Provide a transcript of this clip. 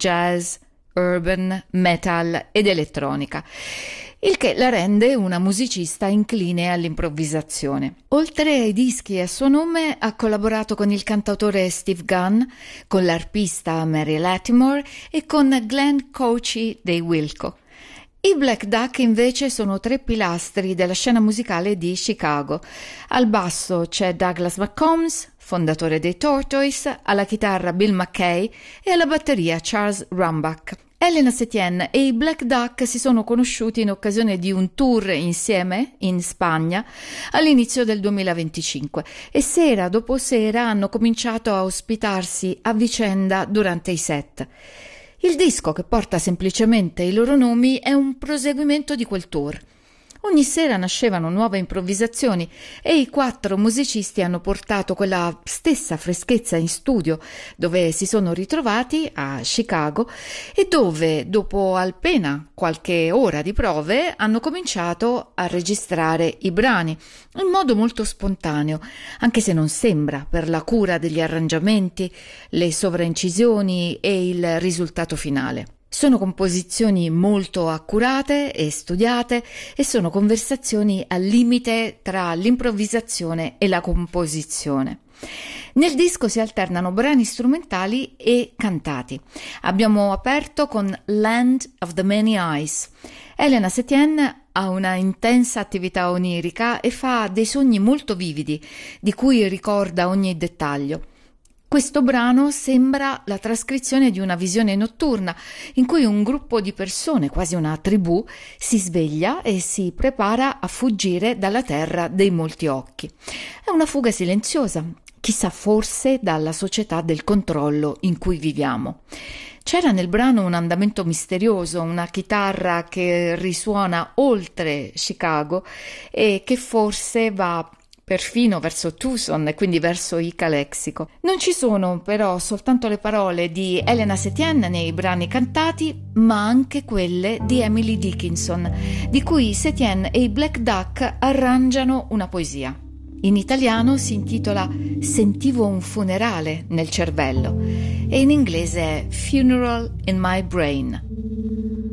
jazz, urban, metal ed elettronica, il che la rende una musicista incline all'improvvisazione. Oltre ai dischi a suo nome, ha collaborato con il cantautore Steve Gunn, con l'arpista Mary Latimore e con Glenn Cochi dei Wilco. I Black Duck invece sono tre pilastri della scena musicale di Chicago. Al basso c'è Douglas McCombs, fondatore dei Tortoise, alla chitarra Bill McKay e alla batteria Charles Rumbach. Elena Setien e i Black Duck si sono conosciuti in occasione di un tour insieme in Spagna all'inizio del 2025 e sera dopo sera hanno cominciato a ospitarsi a vicenda durante i set. Il disco, che porta semplicemente i loro nomi, è un proseguimento di quel tour. Ogni sera nascevano nuove improvvisazioni e i quattro musicisti hanno portato quella stessa freschezza in studio, dove si sono ritrovati a Chicago e dove, dopo appena qualche ora di prove, hanno cominciato a registrare i brani in modo molto spontaneo, anche se non sembra, per la cura degli arrangiamenti, le sovraincisioni e il risultato finale. Sono composizioni molto accurate e studiate e sono conversazioni al limite tra l'improvvisazione e la composizione. Nel disco si alternano brani strumentali e cantati. Abbiamo aperto con Land of the Many Eyes. Elena Setien ha una intensa attività onirica e fa dei sogni molto vividi, di cui ricorda ogni dettaglio. Questo brano sembra la trascrizione di una visione notturna in cui un gruppo di persone, quasi una tribù, si sveglia e si prepara a fuggire dalla terra dei molti occhi. È una fuga silenziosa, chissà, forse dalla società del controllo in cui viviamo. C'era nel brano un andamento misterioso, una chitarra che risuona oltre Chicago e che forse va perfino verso Tucson e quindi verso i Calexico. Non ci sono però soltanto le parole di Elena Setien nei brani cantati, ma anche quelle di Emily Dickinson, di cui Setien e i Black Duck arrangiano una poesia. In italiano si intitola Sentivo un funerale nel cervello e in inglese è Funeral in My Brain.